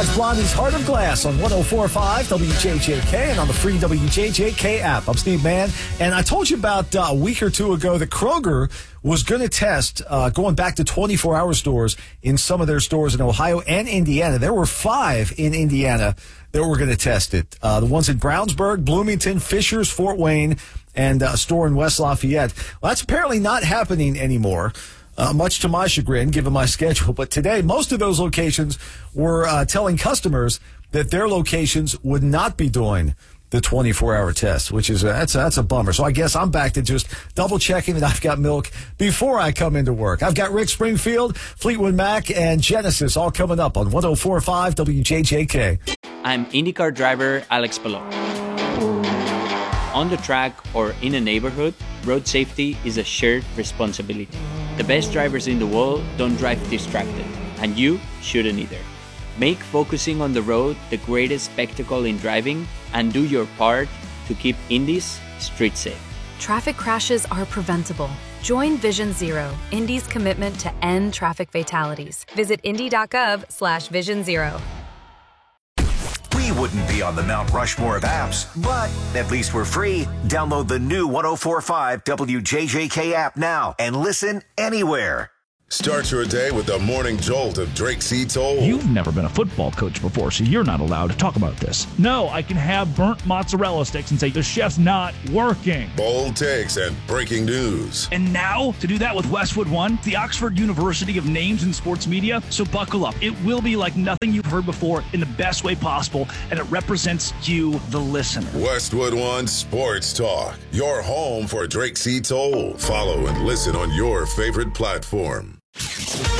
That's Blondie's Heart of Glass on 104.5 WJJK and on the free WJJK app. I'm Steve Mann, and I told you about a week or two ago that Kroger was going to test going back to 24-hour stores in some of their stores in Ohio and Indiana. There were 5 in Indiana that were going to test it. The ones in Brownsburg, Bloomington, Fishers, Fort Wayne, and a store in West Lafayette. Well, that's apparently not happening anymore. Much to my chagrin, given my schedule. But today, most of those locations were telling customers that their locations would not be doing the 24-hour test, which is that's a bummer. So I guess I'm back to just double-checking that I've got milk before I come into work. I've got Rick Springfield, Fleetwood Mac, and Genesis all coming up on 104.5 WJJK. I'm IndyCar driver Alex Palou. On the track or in a neighborhood, road safety is a shared responsibility. The best drivers in the world don't drive distracted, and you shouldn't either. Make focusing on the road the greatest spectacle in driving, and do your part to keep Indy's street safe. Traffic crashes are preventable. Join Vision Zero, Indy's commitment to end traffic fatalities. Visit indy.gov/Vision Zero. We wouldn't be on the Mount Rushmore of apps, but at least we're free. Download the new 104.5 WJJK app now and listen anywhere. Start your day with the morning jolt of Drake C. Toll. You've never been a football coach before, so you're not allowed to talk about this. No, I can have burnt mozzarella sticks and say the chef's not working. Bold takes and breaking news. And now, to do that with Westwood One, the Oxford University of Names in Sports Media. So buckle up. It will be like nothing you've heard before in the best way possible, and it represents you, the listener. Westwood One Sports Talk, your home for Drake C. Toll. Follow and listen on your favorite platform.